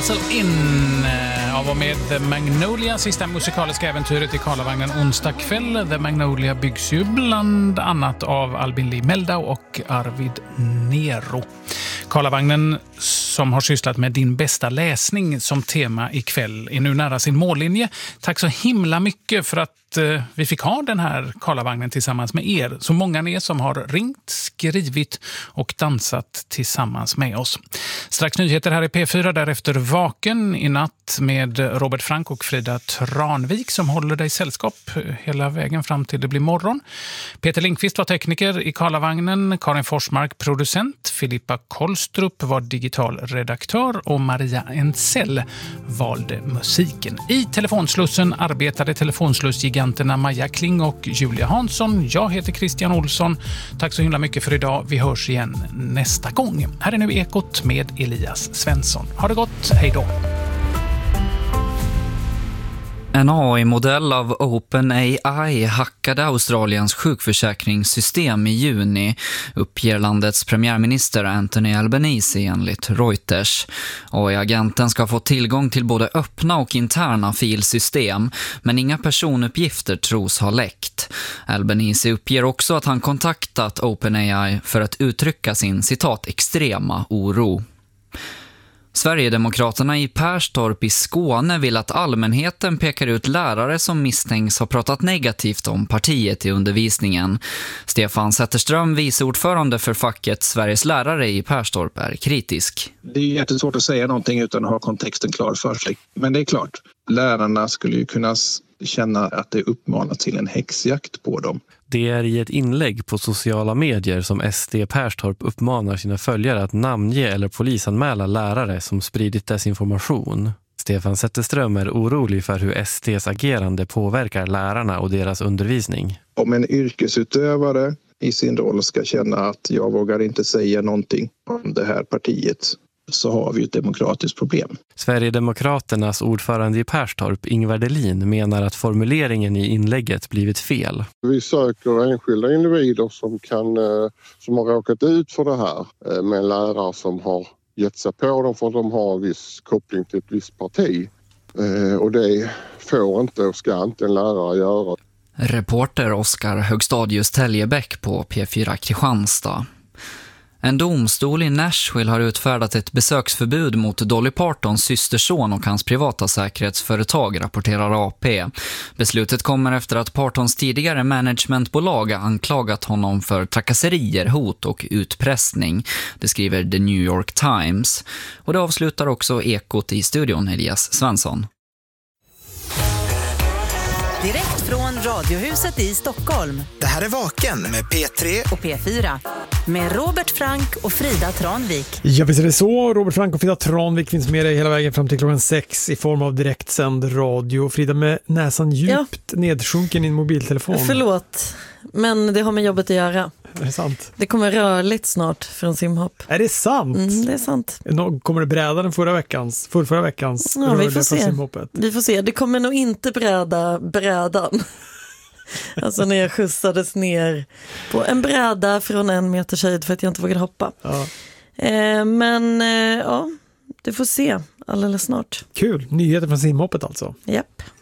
Muscle In av och med The Magnolia, sista musikaliska äventyret i Karlavagnen onsdag kväll. The Magnolia byggs ju bland annat av Albin Lee Meldau och Arvid Nero. Karlavagnen, som har sysslat med din bästa läsning som tema ikväll, är nu nära sin mållinje. Tack så himla mycket för att vi fick ha den här Karlavagnen tillsammans med er. Så många ni som har ringt, skrivit och dansat tillsammans med oss. Strax nyheter här i P4, därefter Vaken i natt med Robert Frank och Frida Tranvik som håller dig sällskap hela vägen fram till det blir morgon. Peter Lindqvist var tekniker i Karlavagnen, Karin Forsmark producent, Filippa Kolstrup var digital redaktör och Maria Ensell valde musiken. I telefonslussen arbetade telefonslussgiganterna Maja Kling och Julia Hansson. Jag heter Christian Olsson. Tack så himla mycket för idag. Vi hörs igen nästa gång. Här är nu Ekot med Elias Svensson. Ha det gott. Hej då. En AI-modell av OpenAI hackade Australiens sjukförsäkringssystem i juni, uppger landets premiärminister Anthony Albanese enligt Reuters. AI-agenten ska få tillgång till både öppna och interna filsystem, men inga personuppgifter tros ha läckt. Albanese uppger också att han kontaktat OpenAI för att uttrycka sin citat extrema oro. Sverigedemokraterna i Perstorp i Skåne vill att allmänheten pekar ut lärare som misstänks ha pratat negativt om partiet i undervisningen. Stefan Zetterström, viceordförande för facket Sveriges lärare i Perstorp, är kritisk. Det är jättesvårt att säga någonting utan att ha kontexten klar för sig. Men det är klart, lärarna skulle ju kunna känna att det uppmanas till en häxjakt på dem. Det är i ett inlägg på sociala medier som SD Perstorp uppmanar sina följare att namnge eller polisanmäla lärare som spridit desinformation. Stefan Zetterström är orolig för hur SDs agerande påverkar lärarna och deras undervisning. Om en yrkesutövare i sin roll ska känna att jag vågar inte säga någonting om det här partiet, så har vi ett demokratiskt problem. Sverigedemokraternas ordförande i Perstorp, Ingvar Delin, menar att formuleringen i inlägget blivit fel. Vi söker enskilda individer som har råkat ut för det här med lärare som har gett sig på dem för att de har en viss koppling till ett visst parti. Och det får inte och ska inte en lärare göra. Reporter Oskar Högstadius Täljebäck på P4 Kristianstad. En domstol i Nashville har utfärdat ett besöksförbud mot Dolly Partons systerson och hans privata säkerhetsföretag, rapporterar AP. Beslutet kommer efter att Partons tidigare managementbolag anklagat honom för trakasserier, hot och utpressning. Det skriver The New York Times. Och det avslutar också Ekot i studion, Elias Svensson. Direkt från Radiohuset i Stockholm. Det här är Vaken med P3 och P4. Med Robert Frank och Frida Tranvik. Ja, visst är det så. Robert Frank och Frida Tranvik finns med dig hela vägen fram till klockan 6 i form av direktsänd radio. Frida med näsan djupt nedsjunken i en mobiltelefon. Förlåt, men det har med jobbet att göra. Är det sant? Det kommer rörligt snart från simhopp. Är det sant? Det är sant. Kommer det bräda den förra veckans ja, vi får se. Simhoppet? Vi får se. Det kommer nog inte bräda brädan. Alltså när jag skjutsades ner på en bräda från 1 meters höjd för att jag inte vågade hoppa. Ja. Men ja, det får se alldeles snart. Kul. Nyheter från simhoppet alltså. Japp.